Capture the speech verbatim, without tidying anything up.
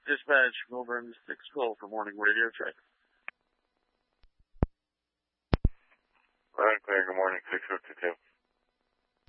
Dispatch, Milburn six twelve for morning radio check. Right, clear. Good morning, six oh two two.